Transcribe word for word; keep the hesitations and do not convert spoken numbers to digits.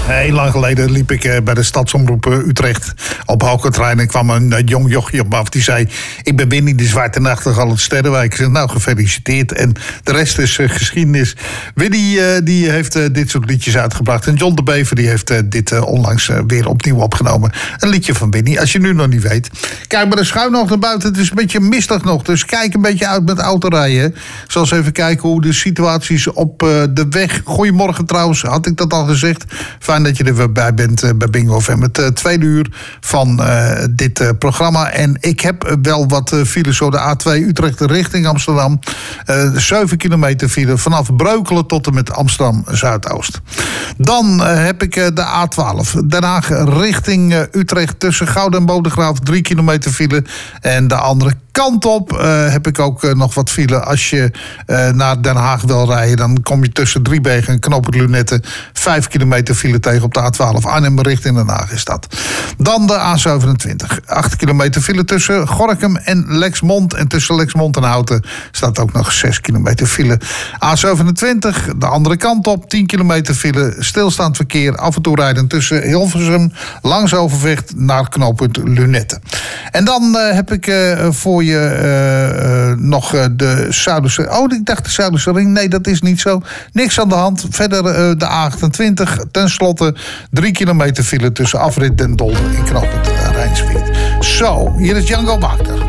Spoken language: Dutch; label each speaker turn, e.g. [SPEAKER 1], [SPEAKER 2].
[SPEAKER 1] Heel lang geleden liep ik uh, bij de Stadsomroep uh, Utrecht op Hoogentrein en kwam een uh, jong jochie op me af. Die zei, ik ben Winnie de Zwarte Nachtegaal uit Sterrenwijk. Ik zei, nou, gefeliciteerd. En de rest is uh, geschiedenis. Winnie uh, die heeft uh, dit soort liedjes uitgebracht. En John de Bever die heeft uh, dit uh, onlangs uh, weer opnieuw opgenomen. Een liedje van Winnie, als je nu nog niet weet. Kijk maar de schuin nog naar buiten. Het is een beetje mistig nog. Dus kijk een beetje uit met autorijden. Ik zal eens even kijken hoe de situaties op uh, de weg. Goedemorgen trouwens, had ik dat al gezegd. Fijn dat je er weer bij bent uh, bij Bingo F M. Het uh, tweede uur van uh, dit uh, programma. En ik heb wel wat uh, files op de A twee Utrecht richting Amsterdam. Uh, zeven kilometer file vanaf Breukelen tot en met Amsterdam Zuidoost. Dan uh, heb ik uh, de A twaalf. Den Haag richting uh, Utrecht tussen Gouda en Bodegraaf. drie kilometer file. En de andere kant op uh, heb ik ook uh, nog wat file. Als je uh, naar Den Haag wil rijden, dan kom je tussen Driebergen en Knooppunt Lunetten. vijf kilometer file tegen op de A twaalf. Arnhem richting Den Haag is dat. Dan de A zevenentwintig. acht kilometer file tussen Gorinchem en Lexmond. En tussen Lexmond en Houten staat ook nog zes kilometer file. A zevenentwintig, de andere kant op. tien kilometer file. Stilstaand verkeer. Af en toe rijden tussen Hilversum, langs Overvecht naar Knooppunt Lunetten. En dan uh, heb ik uh, voor je uh, uh, nog uh, de Zuiderse... Oh, ik dacht de Zuiderse ring. Nee, dat is niet zo. Niks aan de hand. Verder uh, de A achtentwintig. Ten slotte drie kilometer file tussen Afrit Den Dolder en Knooppunt Rijnsweert. Zo, hier is Django Wagner.